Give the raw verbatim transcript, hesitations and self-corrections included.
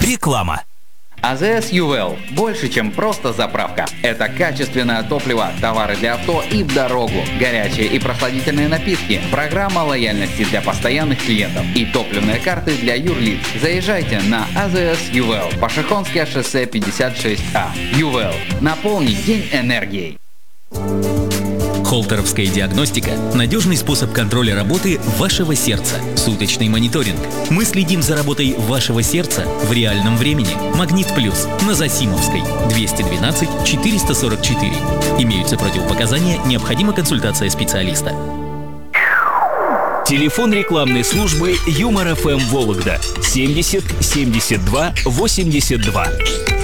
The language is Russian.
Реклама. АЗС Ювел – больше, чем просто заправка. Это качественное топливо, товары для авто и в дорогу, горячие и прохладительные напитки, программа лояльности для постоянных клиентов и топливные карты для юрлиц. Заезжайте на АЗС Ювел, Пашихонское шоссе пятьдесят шесть А. Ювел. Наполни день энергией. Холтеровская диагностика – надежный способ контроля работы вашего сердца. Суточный мониторинг. Мы следим за работой вашего сердца в реальном времени. Магнит Плюс на Засимовской, двести двенадцать четыреста сорок четыре. Имеются противопоказания, необходима консультация специалиста. Телефон рекламной службы Юмор эф эм Вологда семьдесят семьдесят два восемьдесят два.